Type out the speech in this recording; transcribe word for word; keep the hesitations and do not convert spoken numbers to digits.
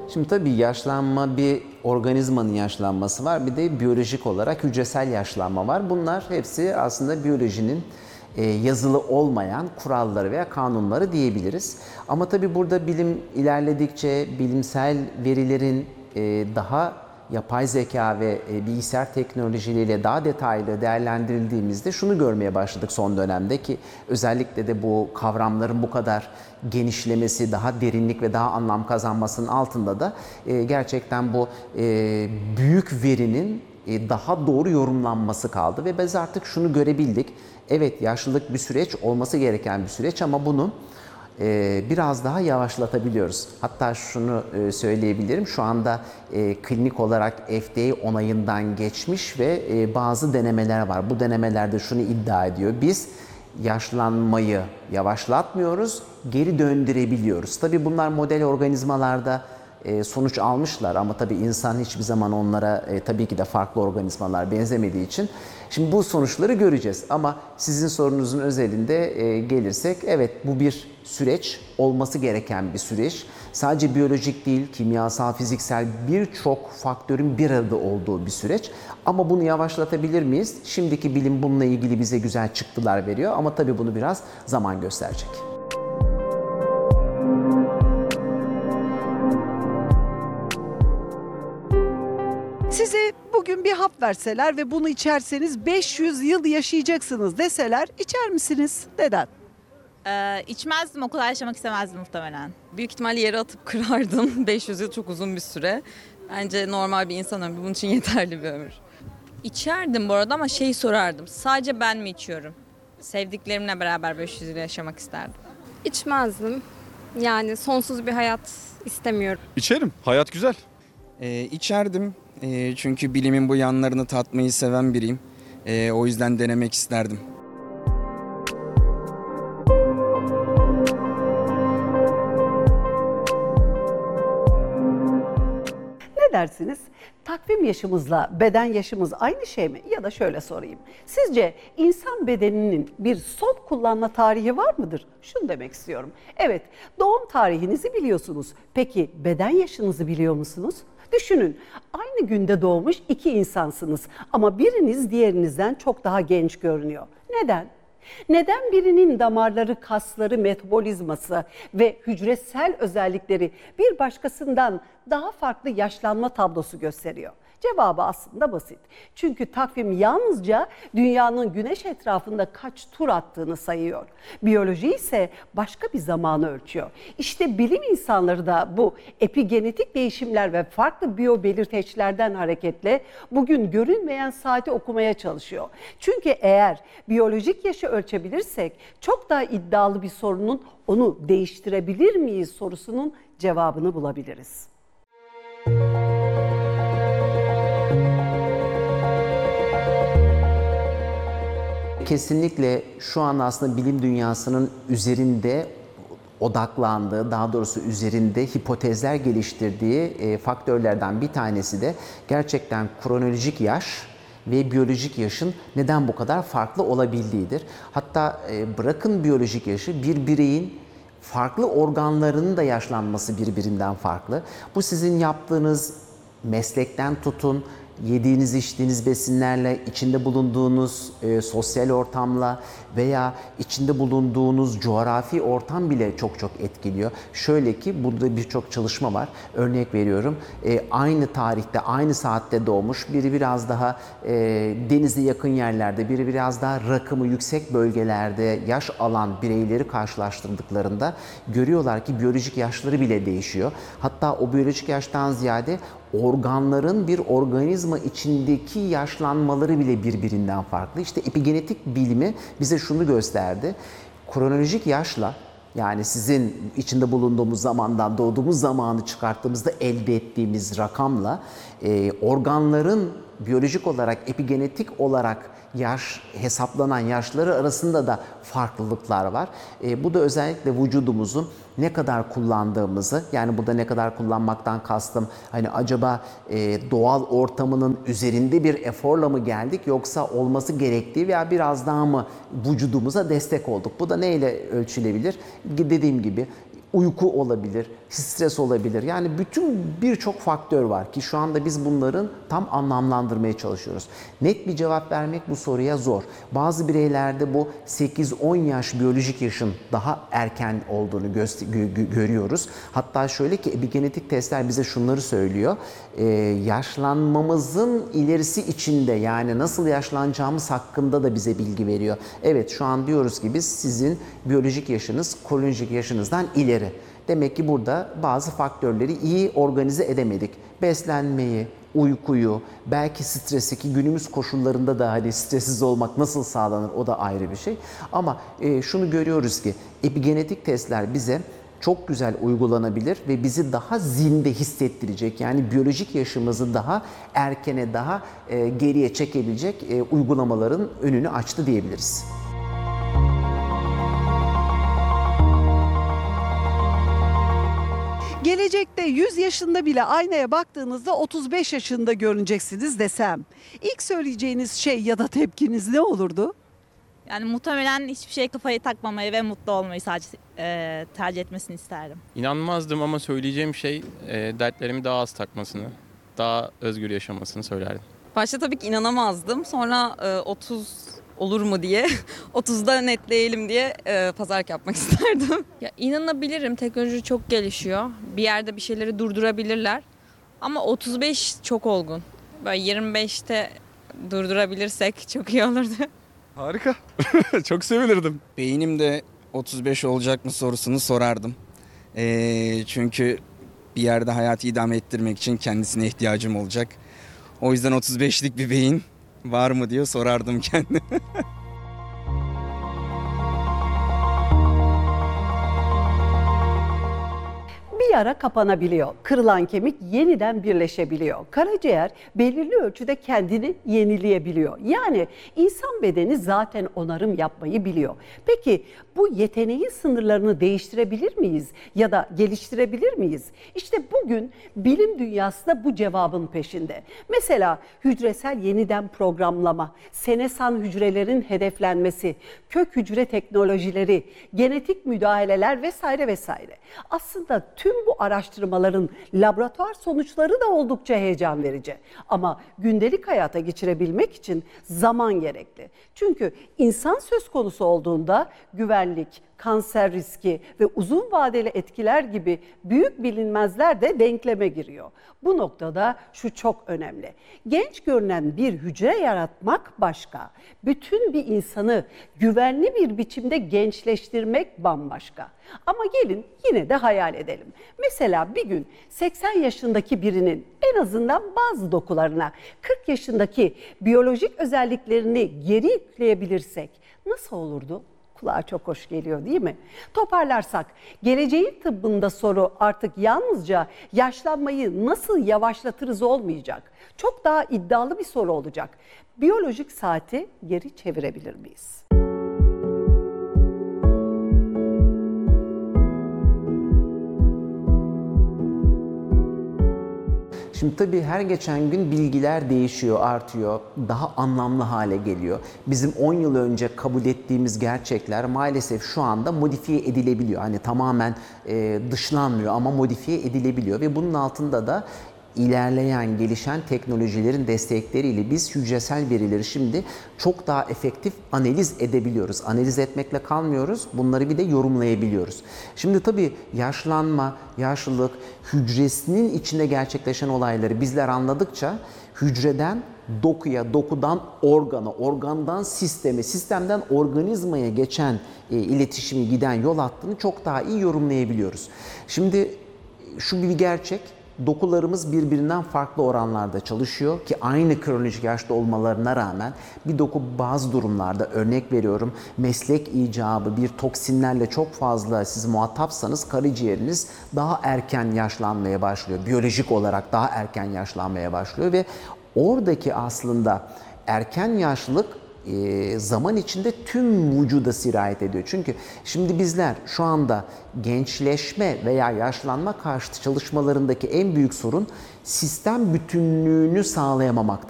Şimdi tabii yaşlanma, bir organizmanın yaşlanması var, bir de biyolojik olarak hücresel yaşlanma var. Bunlar hepsi aslında biyolojinin e, yazılı olmayan kuralları veya kanunları diyebiliriz. Ama tabii burada bilim ilerledikçe bilimsel verilerin e, daha yapay zeka ve e, bilgisayar teknolojileriyle daha detaylı değerlendirildiğimizde şunu görmeye başladık son dönemde ki özellikle de bu kavramların bu kadar genişlemesi, daha derinlik ve daha anlam kazanmasının altında da e, gerçekten bu e, büyük verinin e, daha doğru yorumlanması kaldı ve biz artık şunu görebildik. Evet, yaşlılık bir süreç, olması gereken bir süreç ama bunu Ee, biraz daha yavaşlatabiliyoruz. Hatta şunu e, söyleyebilirim, şu anda e, klinik olarak F D A onayından geçmiş ve e, bazı denemeler var. Bu denemelerde şunu iddia ediyor, biz yaşlanmayı yavaşlatmıyoruz, geri döndürebiliyoruz. Tabii bunlar model organizmalarda e, sonuç almışlar ama tabii insan hiçbir zaman onlara e, tabii ki de farklı organizmalar benzemediği için şimdi bu sonuçları göreceğiz. Ama sizin sorunuzun özelinde e, gelirsek, evet, bu bir süreç, olması gereken bir süreç. Sadece biyolojik değil, kimyasal, fiziksel birçok faktörün bir arada olduğu bir süreç. Ama bunu yavaşlatabilir miyiz? Şimdiki bilim bununla ilgili bize güzel çıktılar veriyor ama tabii bunu biraz zaman gösterecek. Size bugün bir hap verseler ve bunu içerseniz beş yüz yıl yaşayacaksınız deseler, içer misiniz? Neden? Ee, içmezdim, o kadar yaşamak istemezdim muhtemelen. Büyük ihtimalle yere atıp kırardım. beş yüz yıl çok uzun bir süre. Bence normal bir insan ömrü bunun için yeterli bir ömür. İçerdim bu arada ama şey sorardım. Sadece ben mi içiyorum? Sevdiklerimle beraber beş yüz yıl yaşamak isterdim. İçmezdim. Yani sonsuz bir hayat istemiyorum. İçerim. Hayat güzel. Ee, içerdim. Ee, çünkü bilimin bu yanlarını tatmayı seven biriyim. Ee, o yüzden denemek isterdim. Ne dersiniz? Takvim yaşımızla beden yaşımız aynı şey mi? Ya da şöyle sorayım. Sizce insan bedeninin bir son kullanma tarihi var mıdır? Şunu demek istiyorum. Evet, doğum tarihinizi biliyorsunuz. Peki beden yaşınızı biliyor musunuz? Düşünün, aynı günde doğmuş iki insansınız ama biriniz diğerinizden çok daha genç görünüyor. Neden? Neden birinin damarları, kasları, metabolizması ve hücresel özellikleri bir başkasından daha farklı yaşlanma tablosu gösteriyor? Cevabı aslında basit. Çünkü takvim yalnızca dünyanın güneş etrafında kaç tur attığını sayıyor. Biyoloji ise başka bir zamanı ölçüyor. İşte bilim insanları da bu epigenetik değişimler ve farklı biyobelirteçlerden hareketle bugün görünmeyen saati okumaya çalışıyor. Çünkü eğer biyolojik yaşı ölçebilirsek çok daha iddialı bir sorunun onu değiştirebilir miyiz sorusunun cevabını bulabiliriz. Kesinlikle şu an aslında bilim dünyasının üzerinde odaklandığı, daha doğrusu üzerinde hipotezler geliştirdiği e, faktörlerden bir tanesi de gerçekten kronolojik yaş ve biyolojik yaşın neden bu kadar farklı olabildiğidir. Hatta e, bırakın biyolojik yaşı, bir bireyin farklı organlarının da yaşlanması birbirinden farklı. Bu sizin yaptığınız meslekten tutun, yediğiniz içtiğiniz besinlerle, içinde bulunduğunuz e, sosyal ortamla veya içinde bulunduğunuz coğrafi ortam bile çok çok etkiliyor. Şöyle ki burada birçok çalışma var. Örnek veriyorum, e, aynı tarihte, aynı saatte doğmuş, biri biraz daha e, denize yakın yerlerde, biri biraz daha rakımı yüksek bölgelerde yaş alan bireyleri karşılaştırdıklarında görüyorlar ki biyolojik yaşları bile değişiyor. Hatta o biyolojik yaştan ziyade organların bir organizma içindeki yaşlanmaları bile birbirinden farklı. İşte epigenetik bilimi bize şunu gösterdi. Kronolojik yaşla, yani sizin içinde bulunduğumuz zamandan doğduğumuz zamanı çıkarttığımızda elde ettiğimiz rakamla e, organların biyolojik olarak, epigenetik olarak yaş hesaplanan yaşları arasında da farklılıklar var. E, bu da özellikle vücudumuzun ne kadar kullandığımızı, yani burada ne kadar kullanmaktan kastım, hani acaba e, doğal ortamının üzerinde bir eforla mı geldik yoksa olması gerektiği veya biraz daha mı vücudumuza destek olduk? Bu da neyle ölçülebilir? Dediğim gibi uyku olabilir, stres olabilir. Yani bütün birçok faktör var ki şu anda biz bunların tam anlamlandırmaya çalışıyoruz. Net bir cevap vermek bu soruya zor. Bazı bireylerde bu sekiz on yaş biyolojik yaşın daha erken olduğunu gö- gö- görüyoruz. Hatta şöyle ki epigenetik testler bize şunları söylüyor. Ee, yaşlanmamızın ilerisi içinde, yani nasıl yaşlanacağımız hakkında da bize bilgi veriyor. Evet, şu an diyoruz ki biz sizin biyolojik yaşınız kronolojik yaşınızdan ileri. Demek ki burada bazı faktörleri iyi organize edemedik. Beslenmeyi, uykuyu, belki stresi, ki günümüz koşullarında da hani stressiz olmak nasıl sağlanır o da ayrı bir şey. Ama e, şunu görüyoruz ki epigenetik testler bize çok güzel uygulanabilir ve bizi daha zinde hissettirecek, yani biyolojik yaşımızı daha erkene, daha e, geriye çekebilecek e, uygulamaların önünü açtı diyebiliriz. Gelecekte yüz yaşında bile aynaya baktığınızda otuz beş yaşında görüneceksiniz desem, İlk söyleyeceğiniz şey ya da tepkiniz ne olurdu? Yani muhtemelen hiçbir şeye kafayı takmamayı ve mutlu olmayı sadece e, tercih etmesini isterdim. İnanmazdım ama söyleyeceğim şey e, dertlerimi daha az takmasını, daha özgür yaşamasını söylerdim. Başta tabii ki inanamazdım. Sonra e, otuz olur mu diye, otuzda netleyelim diye e, pazarlık yapmak isterdim. Ya inanabilirim, teknoloji çok gelişiyor. Bir yerde bir şeyleri durdurabilirler. Ama otuz beş çok olgun. Böyle yirmi beşte durdurabilirsek çok iyi olurdu. Harika. Çok sevinirdim. Beynimde otuz beş olacak mı sorusunu sorardım. Ee, çünkü bir yerde hayatı idame ettirmek için kendisine ihtiyacım olacak. O yüzden otuz beşlik bir beyin var mı diye sorardım kendime. Bir yara kapanabiliyor. Kırılan kemik yeniden birleşebiliyor. Karaciğer belirli ölçüde kendini yenileyebiliyor. Yani insan bedeni zaten onarım yapmayı biliyor. Peki bu yeteneğin sınırlarını değiştirebilir miyiz ya da geliştirebilir miyiz? İşte bugün bilim dünyası da bu cevabın peşinde. Mesela hücresel yeniden programlama, senesan hücrelerin hedeflenmesi, kök hücre teknolojileri, genetik müdahaleler vesaire vesaire. Aslında tüm bu araştırmaların laboratuvar sonuçları da oldukça heyecan verici. Ama gündelik hayata geçirebilmek için zaman gerekli. Çünkü insan söz konusu olduğunda güvenlik, kanser riski ve uzun vadeli etkiler gibi büyük bilinmezler de denkleme giriyor. Bu noktada şu çok önemli. Genç görünen bir hücre yaratmak başka. Bütün bir insanı güvenli bir biçimde gençleştirmek bambaşka. Ama gelin yine de hayal edelim. Mesela bir gün seksen yaşındaki birinin en azından bazı dokularına kırk yaşındaki biyolojik özelliklerini geri yükleyebilirsek nasıl olurdu? Kulağa çok hoş geliyor değil mi? Toparlarsak, geleceğin tıbbında soru artık yalnızca yaşlanmayı nasıl yavaşlatırız olmayacak. Çok daha iddialı bir soru olacak. Biyolojik saati geri çevirebilir miyiz? Şimdi tabii her geçen gün bilgiler değişiyor, artıyor, daha anlamlı hale geliyor. Bizim on yıl önce kabul ettiğimiz gerçekler maalesef şu anda modifiye edilebiliyor. Hani tamamen e, dışlanmıyor ama modifiye edilebiliyor ve bunun altında da ilerleyen, gelişen teknolojilerin destekleriyle biz hücresel verileri şimdi çok daha efektif analiz edebiliyoruz. Analiz etmekle kalmıyoruz, bunları bir de yorumlayabiliyoruz. Şimdi tabii yaşlanma, yaşlılık, hücresinin içinde gerçekleşen olayları bizler anladıkça hücreden dokuya, dokudan organa, organdan sisteme, sistemden organizmaya geçen e, iletişimi giden yol hattını çok daha iyi yorumlayabiliyoruz. Şimdi şu bir gerçek. Dokularımız birbirinden farklı oranlarda çalışıyor ki aynı kronolojik yaşta olmalarına rağmen bir doku bazı durumlarda, örnek veriyorum, meslek icabı bir toksinlerle çok fazla siz muhatapsanız karaciğeriniz daha erken yaşlanmaya başlıyor. Biyolojik olarak daha erken yaşlanmaya başlıyor ve oradaki aslında erken yaşlılık zaman içinde tüm vücuda sirayet ediyor. Çünkü şimdi bizler şu anda gençleşme veya yaşlanma karşıtı çalışmalarındaki en büyük sorun sistem bütünlüğünü sağlayamamakta.